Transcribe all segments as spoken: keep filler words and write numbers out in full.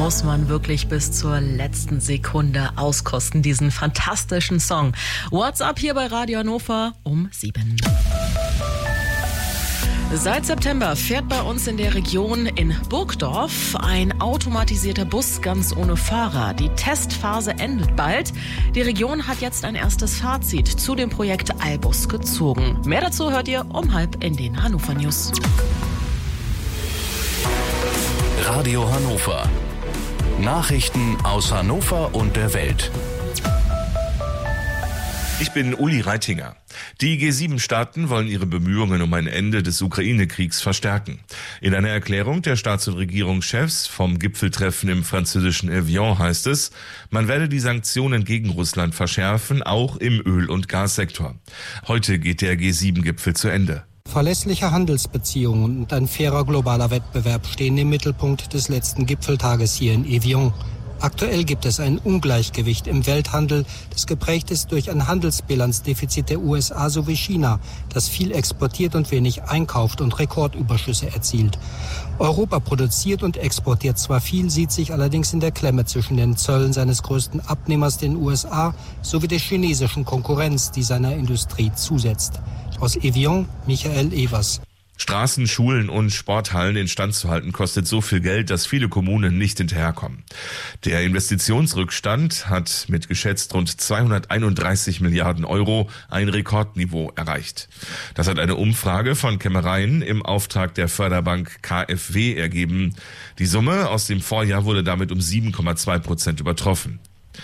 muss man wirklich bis zur letzten Sekunde auskosten, diesen fantastischen Song. What's up hier bei Radio Hannover um sieben. Seit September fährt bei uns in der Region in Burgdorf ein automatisierter Bus ganz ohne Fahrer. Die Testphase endet bald. Die Region hat jetzt ein erstes Fazit zu dem Projekt Eilbus gezogen. Mehr dazu hört ihr um halb in den Hannover News. Radio Hannover. Nachrichten aus Hannover und der Welt. Ich bin Uli Reitinger. Die G sieben Staaten wollen ihre Bemühungen um ein Ende des Ukraine-Kriegs verstärken. In einer Erklärung der Staats- und Regierungschefs vom Gipfeltreffen im französischen Evian heißt es, man werde die Sanktionen gegen Russland verschärfen, auch im Öl- und Gassektor. Heute geht der G sieben Gipfel zu Ende. Verlässliche Handelsbeziehungen und ein fairer globaler Wettbewerb stehen im Mittelpunkt des letzten Gipfeltages hier in Evian. Aktuell gibt es ein Ungleichgewicht im Welthandel, das geprägt ist durch ein Handelsbilanzdefizit der U S A sowie China, das viel exportiert und wenig einkauft und Rekordüberschüsse erzielt. Europa produziert und exportiert zwar viel, sieht sich allerdings in der Klemme zwischen den Zöllen seines größten Abnehmers, den U S A, sowie der chinesischen Konkurrenz, die seiner Industrie zusetzt. Aus Evian, Michael Evers. Straßen, Schulen und Sporthallen instand zu halten kostet so viel Geld, dass viele Kommunen nicht hinterherkommen. Der Investitionsrückstand hat mit geschätzt rund zweihunderteinunddreißig Milliarden Euro ein Rekordniveau erreicht. Das hat eine Umfrage von Kämmereien im Auftrag der Förderbank K f W ergeben. Die Summe aus dem Vorjahr wurde damit um sieben Komma zwei Prozent übertroffen.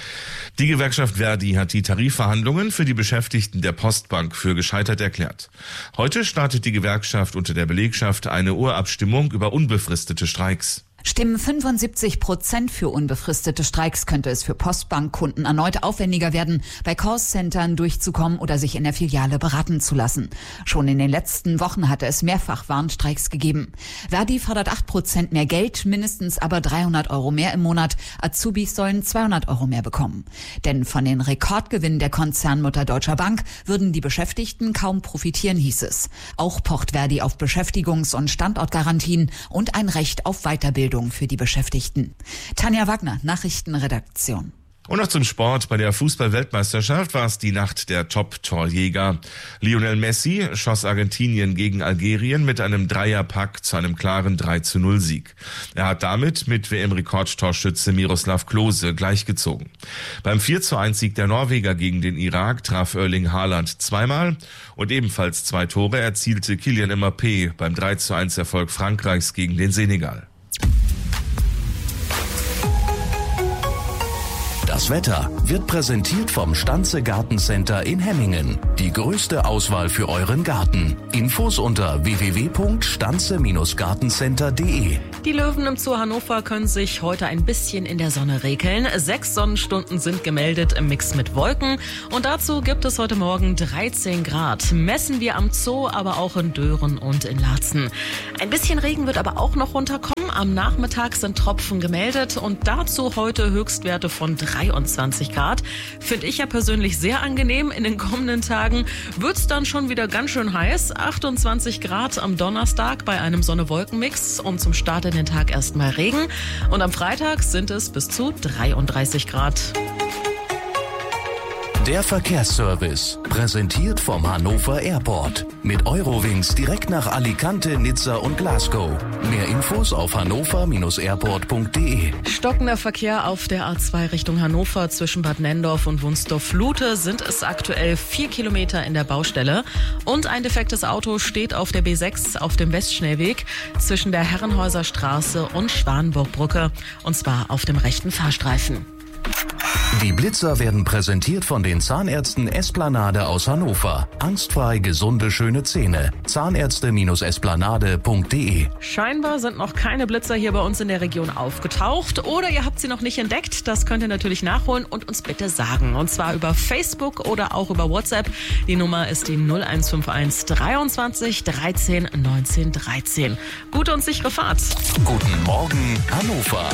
Die Gewerkschaft Verdi hat die Tarifverhandlungen für die Beschäftigten der Postbank für gescheitert erklärt. Heute startet die Gewerkschaft unter der Belegschaft eine Urabstimmung über unbefristete Streiks. Stimmen fünfundsiebzig Prozent für unbefristete Streiks, könnte es für Postbankkunden erneut aufwendiger werden, bei Callcentern durchzukommen oder sich in der Filiale beraten zu lassen. Schon in den letzten Wochen hatte es mehrfach Warnstreiks gegeben. Verdi fordert acht Prozent mehr Geld, mindestens aber dreihundert Euro mehr im Monat. Azubis sollen zweihundert Euro mehr bekommen. Denn von den Rekordgewinnen der Konzernmutter Deutscher Bank würden die Beschäftigten kaum profitieren, hieß es. Auch pocht Verdi auf Beschäftigungs- und Standortgarantien und ein Recht auf Weiterbildung für die Beschäftigten. Tanja Wagner, Nachrichtenredaktion. Und noch zum Sport. Bei der Fußball-Weltmeisterschaft war es die Nacht der Top-Torjäger. Lionel Messi schoss Argentinien gegen Algerien mit einem Dreierpack zu einem klaren drei zu null Sieg. Er hat damit mit W M-Rekordtorschütze Miroslav Klose gleichgezogen. Beim vier zu eins Sieg der Norweger gegen den Irak traf Erling Haaland zweimal und ebenfalls zwei Tore erzielte Kylian Mbappé beim drei zu eins Erfolg Frankreichs gegen den Senegal. Das Wetter wird präsentiert vom Stanze Gartencenter in Hemmingen. Die größte Auswahl für euren Garten. Infos unter w w w punkt stanze gartencenter punkt d e. Die Löwen im Zoo Hannover können sich heute ein bisschen in der Sonne regeln. Sechs Sonnenstunden sind gemeldet im Mix mit Wolken. Und dazu gibt es heute Morgen dreizehn Grad. Messen wir am Zoo, aber auch in Dören und in Laatzen. Ein bisschen Regen wird aber auch noch runterkommen. Am Nachmittag sind Tropfen gemeldet und dazu heute Höchstwerte von dreiundzwanzig Grad. Finde ich ja persönlich sehr angenehm. In den kommenden Tagen wird's dann schon wieder ganz schön heiß. achtundzwanzig Grad am Donnerstag bei einem Sonne-Wolken-Mix und zum Start in den Tag erstmal Regen. Und am Freitag sind es bis zu dreiunddreißig Grad. Der Verkehrsservice, präsentiert vom Hannover Airport. Mit Eurowings direkt nach Alicante, Nizza und Glasgow. Mehr Infos auf hannover Bindestrich airport punkt d e. Stockender Verkehr auf der A zwei Richtung Hannover zwischen Bad Nenndorf und Wunsdorf-Lute sind es aktuell vier Kilometer in der Baustelle. Und ein defektes Auto steht auf der B sechs auf dem Westschnellweg zwischen der Herrenhäuser Straße und Schwanenburgbrücke. Und zwar auf dem rechten Fahrstreifen. Die Blitzer werden präsentiert von den Zahnärzten Esplanade aus Hannover. Angstfrei gesunde, schöne Zähne. Zahnärzte Esplanade punkt d e. Scheinbar sind noch keine Blitzer hier bei uns in der Region aufgetaucht. Oder ihr habt sie noch nicht entdeckt. Das könnt ihr natürlich nachholen und uns bitte sagen. Und zwar über Facebook oder auch über WhatsApp. Die Nummer ist die null eins fünf eins dreiundzwanzig dreizehn neunzehn dreizehn. Gute und sichere Fahrt. Guten Morgen, Hannover.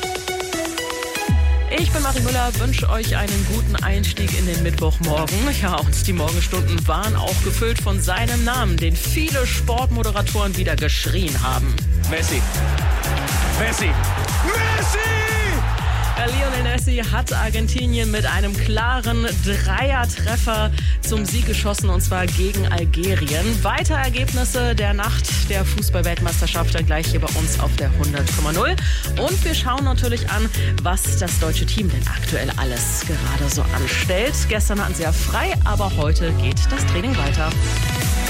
Ich bin Marie Müller, wünsche euch einen guten Einstieg in den Mittwochmorgen. Ja, und die Morgenstunden waren auch gefüllt von seinem Namen, den viele Sportmoderatoren wieder geschrien haben. Messi. Messi! Messi! Lionel Messi hat Argentinien mit einem klaren Dreier-Treffer zum Sieg geschossen, und zwar gegen Algerien. Weitere Ergebnisse der Nacht der Fußball-Weltmeisterschaft dann gleich hier bei uns auf der hundert Komma null. Und wir schauen natürlich an, was das deutsche Team denn aktuell alles gerade so anstellt. Gestern hatten sie ja frei, aber heute geht das Training weiter.